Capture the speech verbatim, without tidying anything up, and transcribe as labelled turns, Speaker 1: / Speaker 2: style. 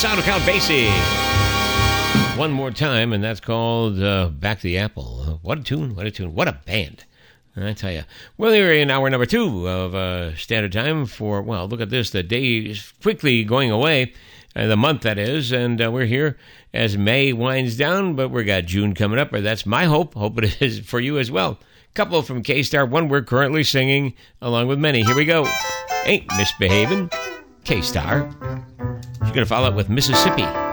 Speaker 1: sound of Count Basie. One more time, and that's called uh, Back to the Apple. What a tune, what a tune, what a band. I tell you. Well, we're in hour number two of uh, Standard Time for, well, look at this, the day is quickly going away, uh, the month that is, and uh, we're here as May winds down, but we got June coming up, or that's my hope. Hope it is for you as well. Couple from K-Star, one we're currently singing, along with many. Here we go. Ain't Misbehavin', K-Star. She's going to follow up with Mississippi.